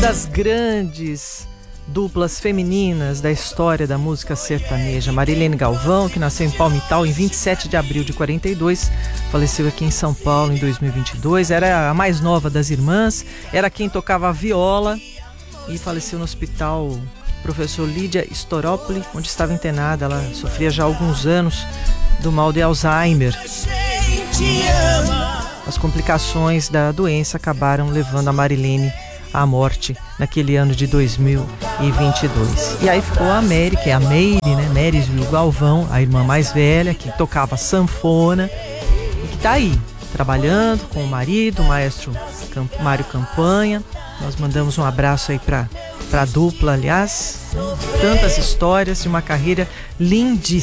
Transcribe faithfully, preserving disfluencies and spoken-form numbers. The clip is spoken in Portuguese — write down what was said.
das grandes duplas femininas da história da música sertaneja. Marilene Galvão, que nasceu em Palmital em vinte e sete de abril de quarenta e dois, faleceu aqui em São Paulo em dois mil e vinte e dois, era a mais nova das irmãs, era quem tocava a viola e faleceu no hospital Professor Lídia Storopoli, onde estava internada. Ela sofria já há alguns anos do mal de Alzheimer. As complicações da doença acabaram levando a Marilene à morte naquele ano de dois mil e vinte e dois. E aí ficou a Mary, que é a Meire, né? Mary Galvão, a irmã mais velha, que tocava sanfona e que está aí, trabalhando com o marido, o maestro Mário Campanha. Nós mandamos um abraço aí para a dupla, aliás, tantas histórias de uma carreira lindíssima.